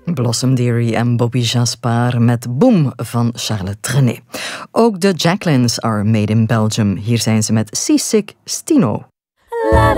Blossom Dearie en Bobby Jaspar met Boom van Charlotte Trenet. Ook de Jacquelines are made in Belgium. Hier zijn ze met Seasick Stino. La